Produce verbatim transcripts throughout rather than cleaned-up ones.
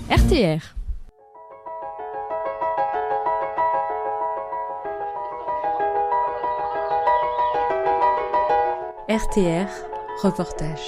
R T R. R T R, reportage.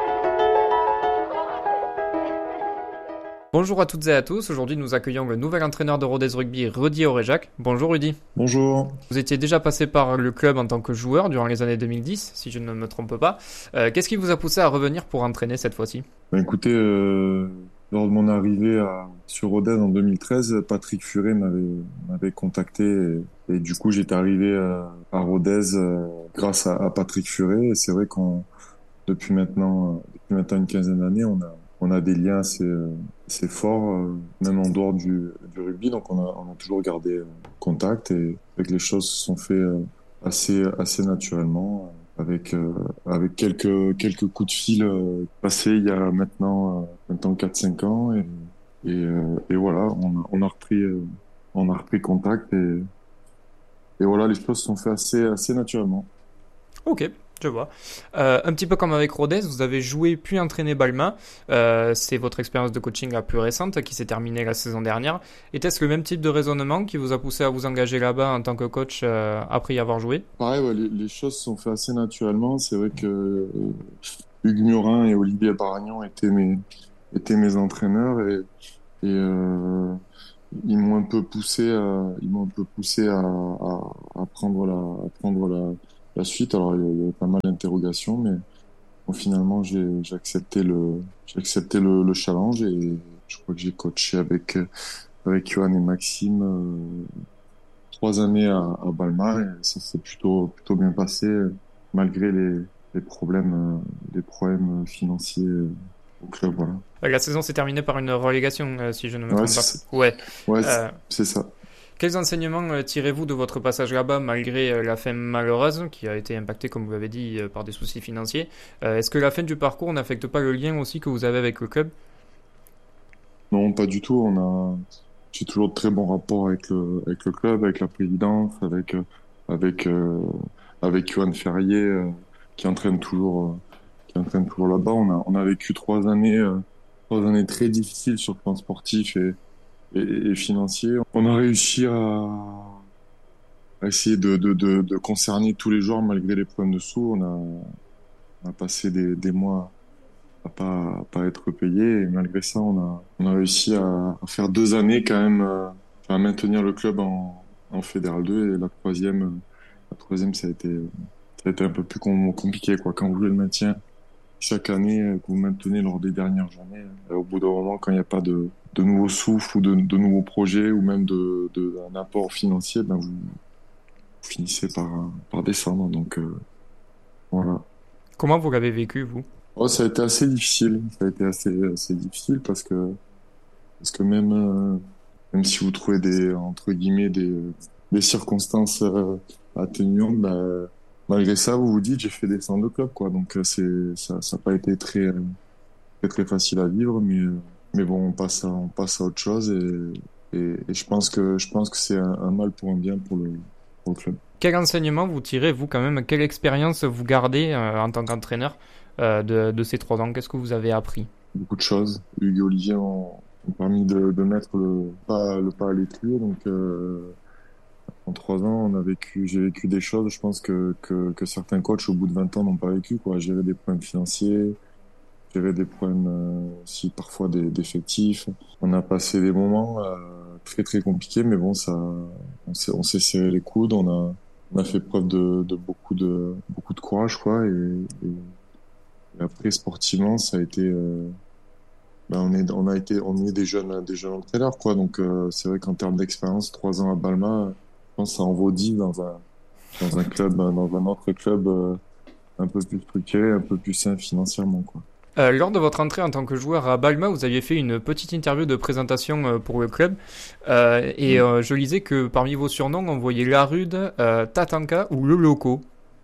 Bonjour à toutes et à tous, aujourd'hui nous accueillons le nouvel entraîneur de Rodez Rugby, Rudy Auréjac. Bonjour Rudy. Bonjour. Vous étiez déjà passé par le club en tant que joueur durant les années deux mille dix, si je ne me trompe pas. Euh, qu'est-ce qui vous a poussé à revenir pour entraîner cette fois-ci ? Ben écoutez, euh, lors de mon arrivée à, sur Rodez en deux mille treize, Patrick Furet m'avait, m'avait contacté et, et du coup j'étais arrivé à, à Rodez euh, grâce à, à Patrick Furet. Et c'est vrai qu'on depuis maintenant, depuis maintenant une quinzaine d'années, on a on a des liens assez, assez forts, euh, même en dehors du, du rugby. Donc on a, on a toujours gardé euh, contact et avec les choses se sont fait euh, assez, assez naturellement, avec, euh, avec quelques, quelques coups de fil euh, passés il y a maintenant, euh, maintenant quatre cinq ans. Et, et, euh, et voilà, on a, on a repris, euh, on a repris contact et, et voilà, les choses se sont faites assez, assez naturellement. Ok. Je vois. Euh, un petit peu comme avec Rodez, vous avez joué puis entraîné Balma. Euh, c'est votre expérience de coaching la plus récente qui s'est terminée la saison dernière. Était-ce le même type de raisonnement qui vous a poussé à vous engager là-bas en tant que coach euh, après y avoir joué ? Pareil, ouais, les, les choses se sont faites assez naturellement. C'est vrai que euh, Hugues Murin et Olivier Baragnon étaient mes, étaient mes entraîneurs et, et euh, ils m'ont un peu poussé à, ils m'ont un peu poussé à, à, à prendre la, à prendre la, la suite. Alors il y, a, il y a pas mal d'interrogations, mais bon, finalement j'ai, j'ai accepté le, j'ai accepté le, le challenge et je crois que j'ai coaché avec avec Johan et Maxime euh, trois années à, à Balma et ça s'est plutôt plutôt bien passé malgré les, les problèmes, euh, les problèmes financiers euh, au club. Voilà. La saison s'est terminée par une relégation, euh, si je ne me Ouais, trompe c'est pas. ça. Ouais. Ouais, Euh, c'est ça. Quels enseignements euh, tirez-vous de votre passage là-bas malgré euh, la fin malheureuse qui a été impactée, comme vous l'avez dit, euh, par des soucis financiers ? euh, Est-ce que la fin du parcours n'affecte pas le lien aussi que vous avez avec le club ? Non, pas du tout. On a, j'ai toujours de très bons rapports avec le, avec le club, avec la présidence, avec, euh, avec, euh, avec Johan Ferrier, euh, qui entraîne toujours, euh, qui entraîne toujours là-bas. On a, on a vécu trois années, euh, trois années très difficiles sur le plan sportif et, et, et financier. On a réussi à, à essayer de, de, de, de concerner tous les joueurs malgré les problèmes de sous. On a, on a passé des, des mois à pas à pas être payé et malgré ça on a on a réussi à, à faire deux années quand même euh, à maintenir le club en en Fédéral deux et la troisième euh, la troisième ça a été ça a été un peu plus com- compliqué quoi quand vous jouez le maintien chaque année euh, que vous maintenez lors des dernières journées euh, au bout d'un moment quand il n'y a pas de de nouveaux souffles ou de, de nouveaux projets ou même de de un apport financier ben vous, vous finissez par par descendre donc euh, voilà. Comment vous l'avez vécu, vous ? Oh, ça a été assez difficile. Ça a été assez, assez difficile parce que, parce que même, euh, même si vous trouvez des, entre guillemets, des, des circonstances euh, atténuantes, bah, malgré ça, vous vous dites, j'ai fait descendre le club, quoi. Donc, euh, c'est, ça, ça n'a pas été très, euh, très, très facile à vivre, mais, euh, mais bon, on passe à, on passe à autre chose et, et, et je pense que, je pense que c'est un, un mal pour un bien pour le, pour le club. Quel enseignement vous tirez, vous, quand même ? Quelle expérience vous gardez euh, en tant qu'entraîneur euh, de, de ces trois ans ? Qu'est-ce que vous avez appris ? Beaucoup de choses. Hugues et Olivier ont, ont permis de, de mettre le pas, le pas à l'étrier. Donc, euh, en trois ans, on a vécu, j'ai vécu des choses, je pense que, que, que certains coachs au bout de vingt ans n'ont pas vécu, quoi. Gérer des problèmes financiers, gérer des problèmes euh, aussi parfois des, d'effectifs. On a passé des moments euh, très très compliqués, mais bon, ça, on s'est, on s'est serré les coudes, on a, on a fait preuve de, de beaucoup de beaucoup de courage, quoi. Et, et, et après, sportivement, ça a été euh, ben on est, on a été, on est des jeunes, des jeunes entraîneurs, quoi. Donc, euh, c'est vrai qu'en termes d'expérience, trois ans à Balma, je pense que ça en vaut dix dans un, dans un club, dans un autre club, euh, un peu plus structuré, un peu plus sain financièrement, quoi. Euh, lors de votre entrée en tant que joueur à Balma, vous aviez fait une petite interview de présentation euh, pour le club euh, et Mm. euh, je lisais que parmi vos surnoms, on voyait La Rude, euh, Tatanka ou Le Loco. Pourquoi ?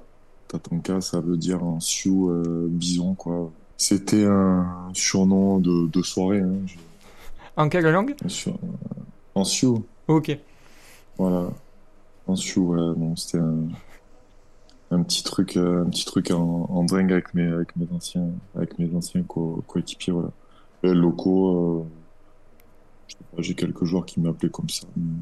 Tatanka, ça veut dire en sioux, euh, bison, quoi. C'était un surnom de, de soirée, hein. Je- En quelle langue ? un sur- En sioux, Ok. voilà. En sioux, voilà. Donc, c'était un, un petit truc, euh, un petit truc en, en dingue avec mes, avec mes anciens, avec mes anciens co- coéquipiers, voilà. Euh, locaux, euh, J'ai quelques joueurs qui m'appelaient comme ça. Mais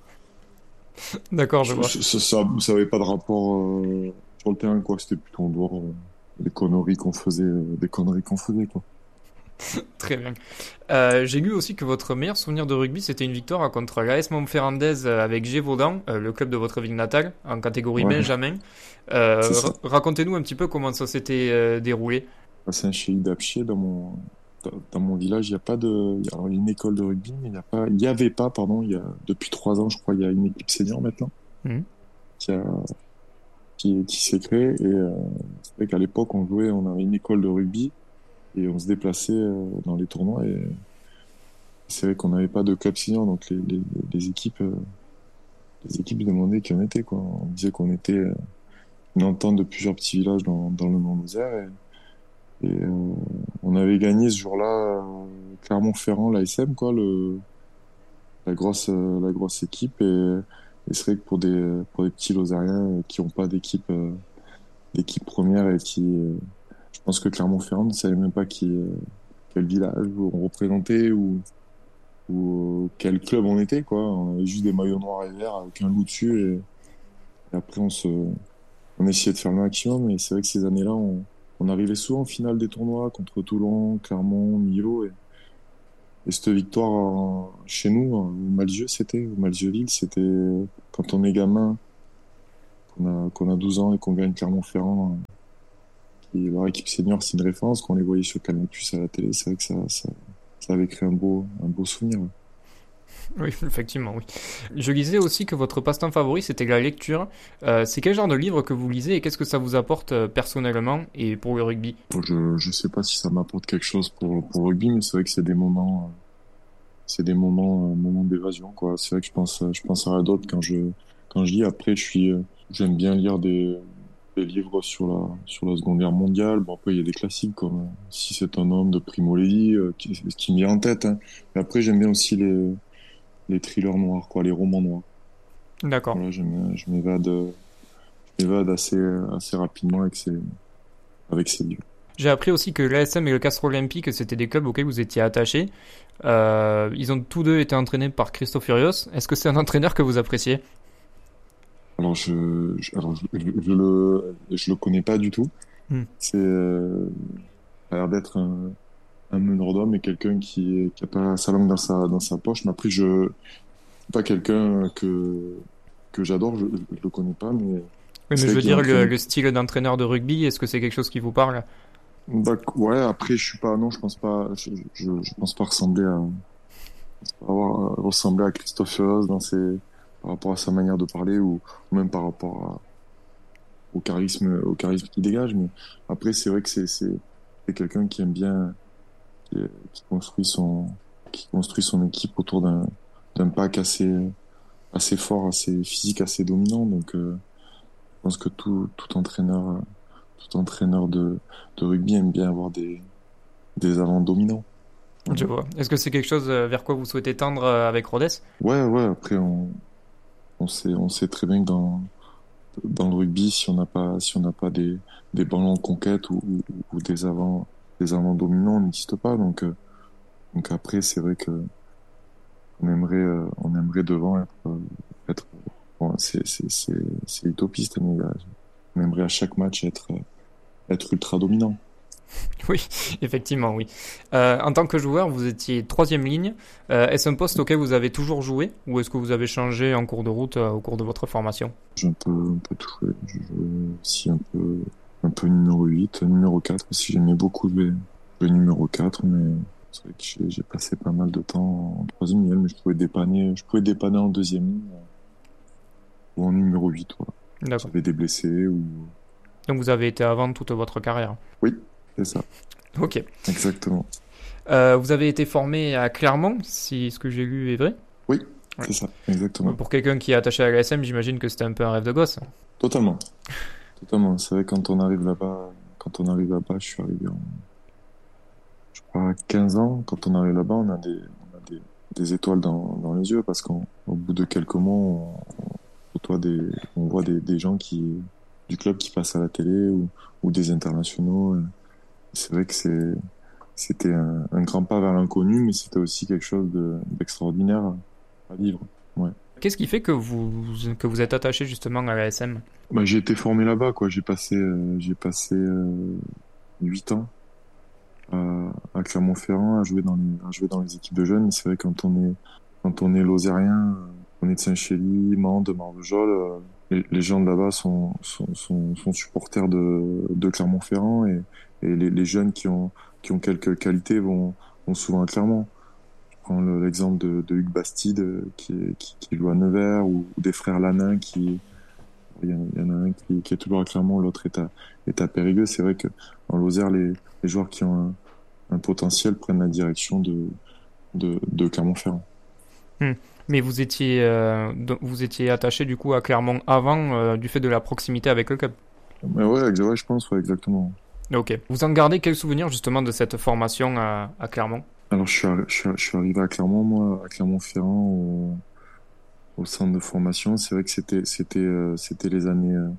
D'accord, je ça, vois. ça, ça, ça avait pas de rapport euh, sur le terrain, quoi. C'était plutôt en dehors euh, des conneries qu'on faisait, euh, des conneries qu'on faisait, quoi. Très bien. Euh, j'ai lu aussi que votre meilleur souvenir de rugby, c'était une victoire contre l'A S Montferrandez euh, avec Gévaudan, euh, le club de votre ville natale, en catégorie Ouais, Benjamin. c'est Euh, ça. ra- racontez-nous un petit peu comment ça s'était euh, déroulé. Bah, c'est un chéid d'Apchier dans mon dans, dans mon village. Il y a pas de, il y a, alors, il y a une école de rugby, mais il y a pas, il y avait pas, pardon. Il y a depuis trois ans, je crois, il y a une équipe senior maintenant Mhm. qui a qui, qui s'est créée. Et euh, c'est vrai qu'à l'époque, on jouait, on avait une école de rugby et on se déplaçait euh, dans les tournois. Et c'est vrai qu'on n'avait pas de club senior, donc les les, les équipes euh, les équipes demandaient qui on était, quoi. On disait qu'on était euh, une entente de plusieurs petits villages dans dans le Nord-Isère. Et, et euh, on avait gagné ce jour-là euh, Clermont-Ferrand, l'A S M, quoi, le la grosse euh, la grosse équipe. Et, et c'est vrai que pour des pour des petits Lozériens euh, qui ont pas d'équipe euh, d'équipe première et qui euh, je pense que Clermont-Ferrand ne savait même pas qui euh, quel village on représentait ou ou euh, quel club on était, quoi. On avait juste des maillots noirs et verts avec un loup dessus. Et, et après on se on essayait de faire le maximum. Et c'est vrai que ces années-là, on on arrivait souvent en finale des tournois contre Toulon, Clermont, Millau. Et, et cette victoire en- chez nous, au Malzieu, c'était, au Malzieu-Ville, c'était quand on est gamin, qu'on a, qu'on a douze ans et qu'on gagne Clermont-Ferrand, qui leur équipe senior, c'est une référence, qu'on les voyait sur Canal+ à la télé. C'est vrai que ça, ça, ça avait créé un beau, un beau souvenir. Oui, effectivement, oui. Je lisais aussi que votre passe-temps favori, c'était la lecture. Euh, c'est quel genre de livre que vous lisez et qu'est-ce que ça vous apporte euh, personnellement et pour le rugby? Bon, je, je sais pas si ça m'apporte quelque chose pour, pour le rugby, mais c'est vrai que c'est des moments, euh, c'est des moments, euh, moments d'évasion, quoi. C'est vrai que je pense, euh, je pense à d'autres quand je, quand je lis. Après, je suis, euh, j'aime bien lire des, des livres sur la, sur la Seconde Guerre mondiale. Bon, après, il y a des classiques comme euh, Si c'est un homme de Primo Levi, euh, qui, qui me vient en tête, hein. Mais après, j'aime bien aussi les, les thrillers noirs, quoi, les romans noirs. D'accord. Voilà, j'aime, je m'évade, euh, je m'évade assez, assez rapidement avec ces, avec ces livres. J'ai appris aussi que l'A S M et le Castres Olympique, c'était des clubs auxquels vous étiez attachés. Euh, ils ont tous deux été entraînés par Christophe Furios. Est-ce que c'est un entraîneur que vous appréciez? Alors, je, je, alors, je, je, je le, je le connais pas du tout. Hmm. C'est, euh, ça a l'air d'être un, un meneur d'homme et quelqu'un qui, qui a pas sa langue dans sa, dans sa poche. Mais après, je, c'est pas quelqu'un que, que j'adore, je, je le connais pas, mais Oui, mais c'est je vrai veux qu'il dire, le, entraîne. le style d'entraîneur de rugby, est-ce que c'est quelque chose qui vous parle? D'ac- Ouais, après, je suis pas, non, je pense pas, je, je, je pense pas ressembler à, avoir, ressembler à Christophe Furios dans ses, par rapport à sa manière de parler ou, ou même par rapport à, au charisme, au charisme qu'il dégage. Mais après, c'est vrai que c'est, c'est, c'est quelqu'un qui aime bien, qui, qui construit son, qui construit son équipe autour d'un, d'un pack assez, assez fort, assez physique, assez dominant. Donc, euh, je pense que tout, tout entraîneur, tout entraîneur de, de rugby aime bien avoir des, des avants dominants. Je Voilà. vois. Est-ce que c'est quelque chose euh, vers quoi vous souhaitez tendre euh, avec Rodez? Ouais, ouais. Après, on, on sait, on sait très bien que dans, dans le rugby, si on n'a pas, si on n'a pas des, des ballons en conquête ou, ou, ou des avants, des avants dominants, on n'existe pas. Donc, euh, donc après, c'est vrai que on aimerait, euh, on aimerait devant être, euh, être, bon, c'est, c'est, c'est, c'est utopiste, mais euh, on aimerait à chaque match être, euh, être ultra dominant. Oui, effectivement, oui. Euh, en tant que joueur, vous étiez troisième ligne. Euh, est-ce un poste auquel vous avez toujours joué ou est-ce que vous avez changé en cours de route euh, au cours de votre formation? J'ai un peu, un peu tout joué. Je joue aussi un peu, un peu numéro huit, numéro quatre aussi. J'aimais beaucoup jouer, jouer numéro quatre, mais c'est vrai que j'ai, j'ai passé pas mal de temps en troisième ligne, mais je pouvais dépanner, je pouvais dépanner en deuxième ligne ou en numéro huit, voilà. D'accord. J'avais des blessés ou, Donc vous avez été avant toute votre carrière. oui, c'est ça, Ok. exactement. Euh, vous avez été formé à Clermont, si ce que j'ai lu est vrai. Oui, Ouais. c'est ça, exactement. Pour quelqu'un qui est attaché à l'A S M, j'imagine que c'était un peu un rêve de gosse. Totalement, totalement. C'est vrai, quand on arrive là-bas, quand on arrive là-bas, je suis arrivé en, je crois, à quinze ans. Quand on arrive là-bas, on a des, on a des, des étoiles dans, dans les yeux parce qu'au bout de quelques mois, on, on côtoie des, on voit des, des gens qui, du club qui passent à la télé ou, ou des internationaux. C'est vrai que c'est, c'était un, un grand pas vers l'inconnu, mais c'était aussi quelque chose de, d'extraordinaire à vivre. Ouais. Qu'est-ce qui fait que vous, que vous êtes attaché justement à l'A S M? Bah, j'ai été formé là-bas, quoi. J'ai passé, euh, j'ai passé euh, huit ans à, à Clermont-Ferrand à jouer dans les, à jouer dans les équipes de jeunes. C'est vrai quand on est, quand on est Lozérien, euh, on est de Saint-Chély, Mende, Marvejols, euh, les, les gens de là-bas sont, sont, sont, sont supporters de, de Clermont-Ferrand et, et les, les jeunes qui ont, qui ont quelques qualités vont, vont souvent à Clermont. Je prends le- l'exemple de, de Hugues Bastide euh, qui, est- qui, qui joue à Nevers ou, ou des frères Lanin qui, il y, en a il y en a un qui, qui est toujours à Clermont, l'autre est à, est à Périgueux. C'est vrai que en Lozère, les, les joueurs qui ont un, un potentiel prennent la direction de, de, de Clermont-Ferrand. Hmm. Mais vous étiez, euh, do- vous étiez attaché du coup à Clermont avant euh, du fait de la proximité avec le club. Mais ouais, ex- ouais, je pense, ouais, exactement. Ok. Vous en gardez quel souvenir justement de cette formation à, à Clermont? Alors, je suis, arri- je suis, je suis arrivé à Clermont, moi, à Clermont-Ferrand, au, au centre de formation. C'est vrai que c'était, c'était, euh, c'était les années, euh,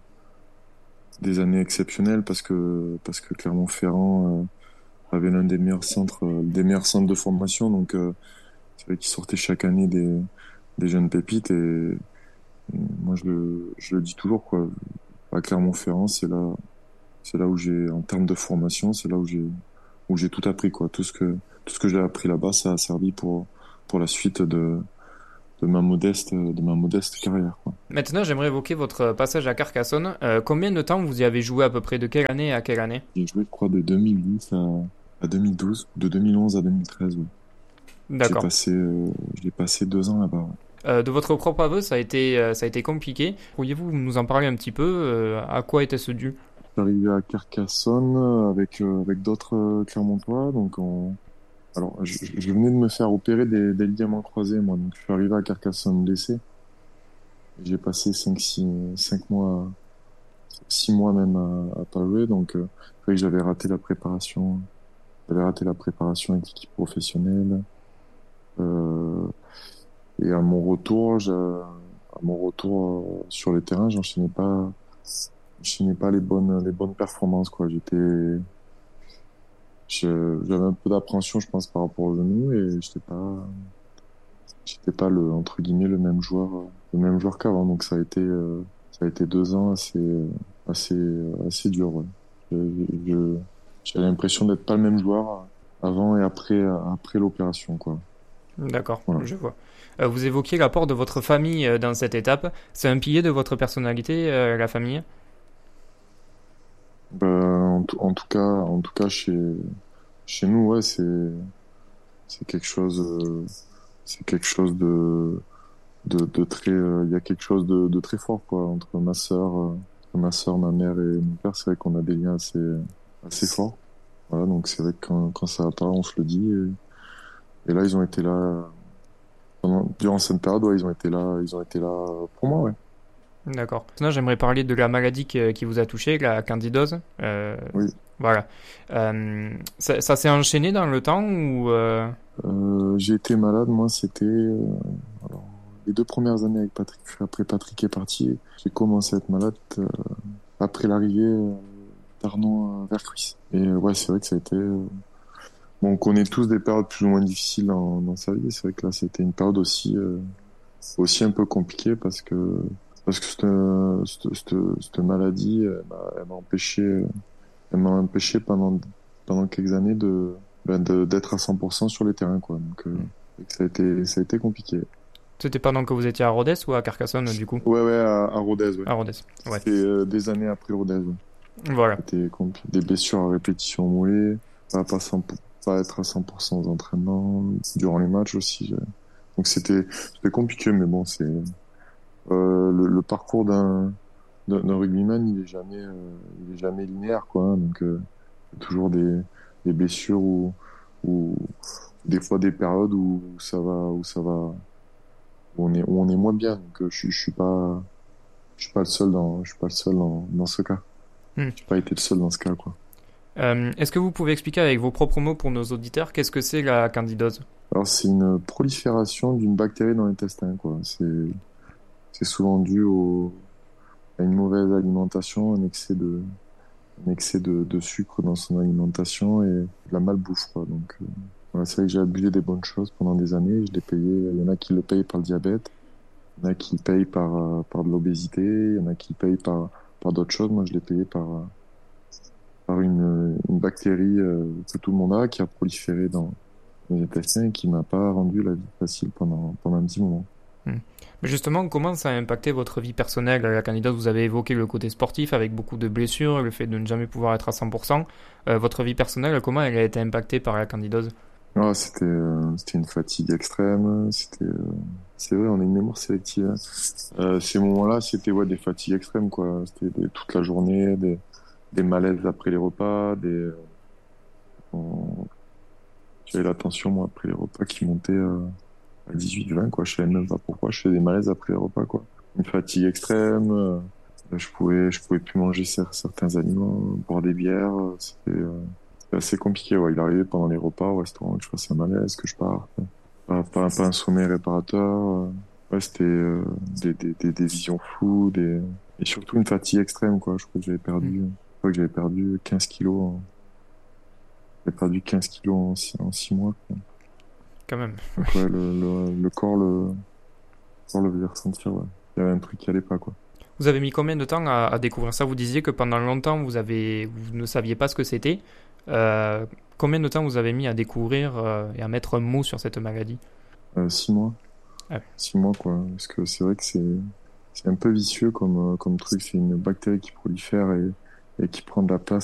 des années exceptionnelles parce que, parce que Clermont-Ferrand euh, avait l'un des meilleurs centres, euh, des meilleurs centres de formation. Donc, euh, c'est vrai qu'ils sortaient chaque année des, des jeunes pépites et, et moi, je le, je le dis toujours, quoi. À Clermont-Ferrand, c'est là, c'est là où j'ai, en termes de formation, c'est là où j'ai, où j'ai tout appris, quoi. Tout ce que, tout ce que j'ai appris là-bas, ça a servi pour, pour la suite de, de ma modeste, de ma modeste carrière, quoi. Maintenant, j'aimerais évoquer votre passage à Carcassonne. Euh, combien de temps vous y avez joué à peu près? De quelle année à quelle année? J'ai joué, je crois, de deux mille dix à, à deux mille douze, de deux mille onze à deux mille treize, ouais. J'ai D'accord. passé, euh, j'ai passé deux ans là-bas, ouais. Euh, de votre propre aveu, ça a été, euh, ça a été compliqué. Pourriez-vous nous en parler un petit peu? Euh, à quoi était-ce dû? Je suis arrivé à Carcassonne euh, avec, euh, avec d'autres euh, Clermontois, donc on, alors, je, je venais de me faire opérer des, des ligaments croisés, moi, donc je suis arrivé à Carcassonne blessé. J'ai passé cinq, six, cinq mois, six mois même à, à pas jouer, donc euh, c'est vrai que j'avais raté la préparation, j'avais raté la préparation avec l'équipe professionnelle. Euh, et à mon retour, j'ai- à mon retour euh, sur les terrains, j'enchaînais pas, j'enchaînais pas les bonnes, les bonnes performances, quoi. J'étais, je- j'avais un peu d'appréhension, je pense, par rapport au genou et j'étais pas, j'étais pas le, entre guillemets, le même joueur, euh, le même joueur qu'avant. Donc ça a été, euh, ça a été deux ans assez, euh, assez, euh, assez dur, ouais. Je, je- J'avais l'impression d'être pas le même joueur avant et après, après l'opération, quoi. D'accord, Voilà. je vois. Euh, vous évoquiez l'apport de votre famille euh, dans cette étape. C'est un pilier de votre personnalité, euh, la famille? Ben, en, tout en tout cas, en tout cas, chez, chez nous, ouais, c'est, c'est quelque chose, euh, c'est quelque chose de, de, de très, euh, il y a quelque chose de, de très fort, quoi, entre ma sœur, euh, ma sœur, ma mère et mon père. C'est vrai qu'on a des liens assez, assez forts. Voilà, donc c'est vrai que quand, quand ça va pas, on se le dit. Et, et là, ils ont été là pendant, durant cette période, ouais, ils ont été là, ils ont été là pour moi, ouais. D'accord. Maintenant, j'aimerais parler de la maladie qui, qui vous a touché, la candidose. Euh, Oui. voilà. Euh, ça, ça s'est enchaîné dans le temps ou euh, Euh, j'ai été malade, moi, c'était euh, alors, les deux premières années avec Patrick. Après Patrick est parti, j'ai commencé à être malade euh, après l'arrivée euh, d'Arnaud à Vercruis. Et euh, ouais, c'est vrai que ça a été... euh, Bon, on connaît tous des périodes plus ou moins difficiles dans, dans sa vie. C'est vrai que là, c'était une période aussi, euh, aussi un peu compliquée parce que parce que cette, euh, cette, cette, cette maladie, elle m'a elle m'a empêché, elle m'a empêché pendant pendant quelques années de ben, de- d'être à cent pour cent sur les terrains, quoi. Donc euh, ça a été ça a été compliqué. c'était pendant que vous étiez à Rodez ou à Carcassonne du coup? Ouais, ouais, à, à Rodez, ouais. À Rodez. Ouais. C'était euh, des années après Rodez, ouais. Voilà. C'était compli- des blessures à répétition mollée, pas pas cent pour- pas être à cent pour cent aux entraînements, durant les matchs aussi. euh. Donc c'était c'était compliqué, mais bon, c'est euh, le, le parcours d'un d'un d'un rugbyman, il est jamais euh, il est jamais linéaire, quoi, hein. Donc euh, il y a toujours des des blessures ou ou des fois des périodes où ça va où ça va où on est où on est moins bien. Donc euh, je je suis pas je suis pas le seul dans je suis pas le seul dans dans ce cas. Hmm. J'ai pas été le seul dans ce cas, quoi. Euh, est-ce que vous pouvez expliquer avec vos propres mots pour nos auditeurs qu'est-ce que c'est la candidose? Alors c'est une prolifération d'une bactérie dans l'intestin, quoi. C'est c'est souvent dû au à une mauvaise alimentation, un excès de un excès de, de sucre dans son alimentation et de la malbouffe, quoi. Donc, euh, voilà, c'est vrai que j'ai abusé des bonnes choses pendant des années. Je l'ai payé. Il y en a qui le payent par le diabète, il y en a qui le payent par, euh, par de l'obésité, il y en a qui le payent par, par d'autres choses. Moi, je l'ai payé par, euh, par une, une bactérie euh, que tout le monde a, qui a proliféré dans mes intestins et qui m'a pas rendu la vie facile pendant, pendant un petit moment. Hmm. Mais justement, comment ça a impacté votre vie personnelle? La candidate, vous avez évoqué le côté sportif avec beaucoup de blessures, le fait de ne jamais pouvoir être à cent pour cent. Euh, votre vie personnelle, comment elle a été impactée par la candidose? Ah, c'était euh, c'était une fatigue extrême. C'était euh, c'est vrai, on a une mémoire sélective, hein. Euh, ces moments-là, c'était ouais des fatigues extrêmes, quoi. C'était des- toute la journée, des des malaises après les repas, des euh, on- j'avais la tension moi après les repas qui montait euh, à dix-huit vingt, quoi. Je savais même pas pourquoi. Je faisais des malaises après les repas, quoi. Une fatigue extrême. euh, je pouvais je pouvais plus manger cer- certains aliments, boire des bières. euh, C'était euh, c'était assez compliqué. Ouais. Il arrivait pendant les repas au restaurant que je fasse un malaise, que je parte. Pas, pas, pas un sommeil réparateur. euh. Ouais, c'était euh, des, des, des, des visions floues, des... et surtout une fatigue extrême, quoi. Je crois que j'avais Hmm. perdu, je crois que j'avais perdu quinze kilos. En... J'avais perdu quinze kilos en six, en six mois, quoi. Quand même. Donc ouais, le, le, le corps le, le corps le faisait ressentir, ouais. Il y avait un truc qui allait pas, quoi. Vous avez mis combien de temps à, à découvrir ça? Vous disiez que pendant longtemps, vous avez, vous ne saviez pas ce que c'était. Euh, Combien de temps vous avez mis à découvrir euh, et à mettre un mot sur cette maladie? Euh, six mois, Ah ouais. six mois, quoi. Parce que c'est vrai que c'est, c'est un peu vicieux comme, euh, comme truc. C'est une bactérie qui prolifère et, et qui prend de la place